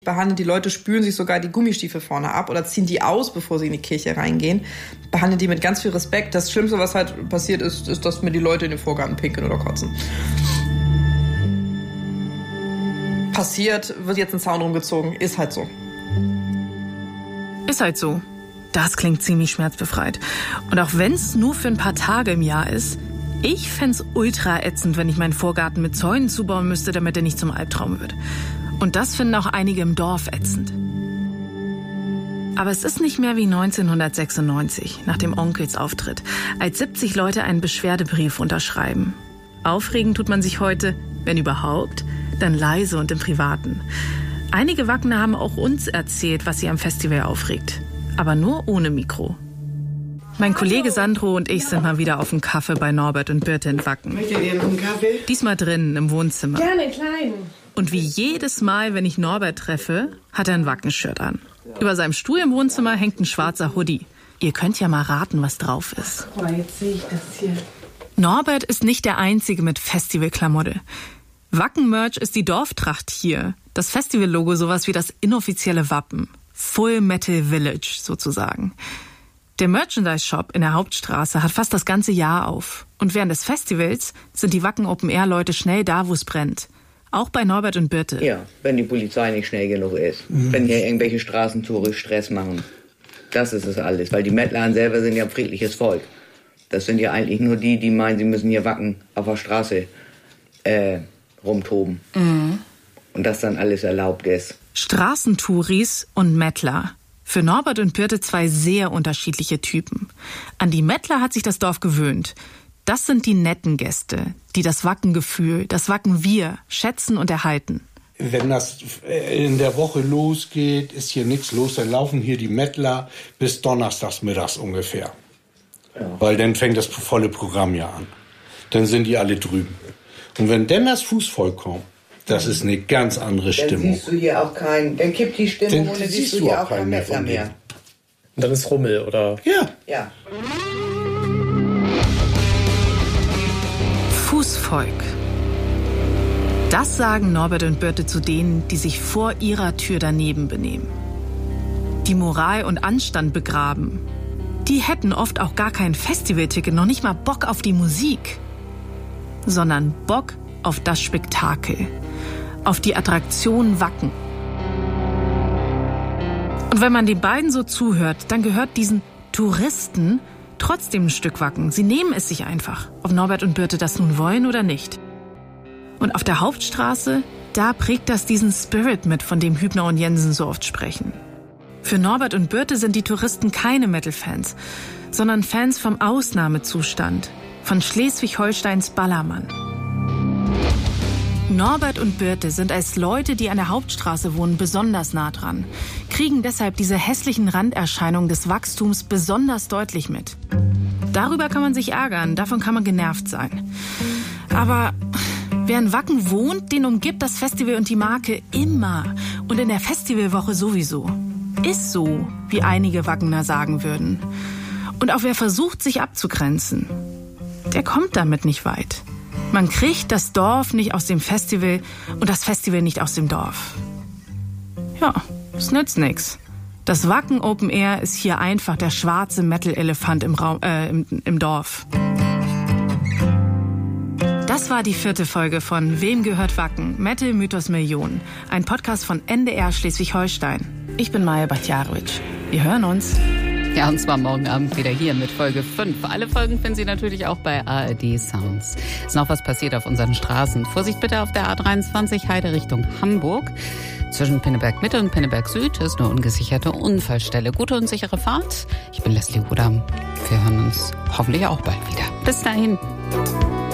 Behandeln die Leute, spülen sich sogar die Gummistiefel vorne ab oder ziehen die aus, bevor sie in die Kirche reingehen. Behandeln die mit ganz viel Respekt. Das Schlimmste, was halt passiert ist, dass mir die Leute in den Vorgarten pinkeln oder kotzen. Passiert, wird jetzt ein Zaun rumgezogen, ist halt so. Ist halt so. Das klingt ziemlich schmerzbefreit. Und auch wenn es nur für ein paar Tage im Jahr ist, ich fänd's ultra ätzend, wenn ich meinen Vorgarten mit Zäunen zubauen müsste, damit er nicht zum Albtraum wird. Und das finden auch einige im Dorf ätzend. Aber es ist nicht mehr wie 1996, nach dem Onkelsauftritt, als 70 Leute einen Beschwerdebrief unterschreiben. Aufregen tut man sich heute, wenn überhaupt, dann leise und im Privaten. Einige Wackener haben auch uns erzählt, was sie am Festival aufregt. Aber nur ohne Mikro. Mein Kollege Sandro und ich sind mal wieder auf dem Kaffee bei Norbert und Birte in Wacken. Möchtet ihr noch einen Kaffee? Diesmal drinnen im Wohnzimmer. Gerne, klein. Und wie jedes Mal, wenn ich Norbert treffe, hat er ein Wacken-Shirt an. Über seinem Stuhl im Wohnzimmer hängt ein schwarzer Hoodie. Ihr könnt ja mal raten, was drauf ist. Guck mal, jetzt sehe ich das hier. Norbert ist nicht der Einzige mit Festivalklamotte. Wacken-Merch ist die Dorftracht hier. Das Festival-Logo sowas wie das inoffizielle Wappen. Full Metal Village sozusagen. Der Merchandise-Shop in der Hauptstraße hat fast das ganze Jahr auf. Und während des Festivals sind die Wacken-Open-Air-Leute schnell da, wo es brennt. Auch bei Norbert und Birte. Ja, wenn die Polizei nicht schnell genug ist. Wenn hier irgendwelche Straßentore Stress machen. Das ist es alles. Weil die Mettlern selber sind ja friedliches Volk. Das sind ja eigentlich nur die meinen, sie müssen hier Wacken auf der Straße rumtoben. Mhm. Und das dann alles erlaubt ist. Straßentouris und Mettler. Für Norbert und Birte zwei sehr unterschiedliche Typen. An die Mettler hat sich das Dorf gewöhnt. Das sind die netten Gäste, die das Wackengefühl, das Wackenwir schätzen und erhalten. Wenn das in der Woche losgeht, ist hier nichts los. Dann laufen hier die Mettler bis donnerstags mittags ungefähr. Ja. Weil dann fängt das volle Programm ja an. Dann sind die alle drüben. Und wenn dann das Fußvolk kommt, das ist eine ganz andere Stimmung. Dann siehst du hier auch keinen, dann kippt die Stimmung und dann siehst du hier auch keinen Mettler mehr. Und dann ist Rummel, oder? Ja. Fußvolk. Das sagen Norbert und Birte zu denen, die sich vor ihrer Tür daneben benehmen. Die Moral und Anstand begraben. Die hätten oft auch gar kein Festivalticket, noch nicht mal Bock auf die Musik. Sondern Bock auf das Spektakel. Auf die Attraktion Wacken. Und wenn man den beiden so zuhört, dann gehört diesen Touristen trotzdem ein Stück Wacken. Sie nehmen es sich einfach, ob Norbert und Birte das nun wollen oder nicht. Und auf der Hauptstraße, da prägt das diesen Spirit mit, von dem Hübner und Jensen so oft sprechen. Für Norbert und Birte sind die Touristen keine Metal-Fans, sondern Fans vom Ausnahmezustand, von Schleswig-Holsteins Ballermann. Norbert und Birte sind als Leute, die an der Hauptstraße wohnen, besonders nah dran, kriegen deshalb diese hässlichen Randerscheinungen des Wachstums besonders deutlich mit. Darüber kann man sich ärgern, davon kann man genervt sein. Aber wer in Wacken wohnt, den umgibt das Festival und die Marke immer. Und in der Festivalwoche sowieso. Ist so, wie einige Wackener sagen würden. Und auch wer versucht, sich abzugrenzen, der kommt damit nicht weit. Man kriegt das Dorf nicht aus dem Festival und das Festival nicht aus dem Dorf. Ja, es nützt nix. Das Wacken Open Air ist hier einfach der schwarze Metal-Elefant im Dorf. Das war die 4. Folge von Wem gehört Wacken? Metal Mythos Million. Ein Podcast von NDR Schleswig-Holstein. Ich bin Maja Bachjarowitsch. Wir hören uns. Ja, und zwar morgen Abend wieder hier mit Folge 5. Alle Folgen finden Sie natürlich auch bei ARD Sounds. Ist noch was passiert auf unseren Straßen. Vorsicht bitte auf der A23 Heide Richtung Hamburg. Zwischen Pinneberg Mitte und Pinneberg Süd ist eine ungesicherte Unfallstelle. Gute und sichere Fahrt. Ich bin Leslie Rudam. Wir hören uns hoffentlich auch bald wieder. Bis dahin.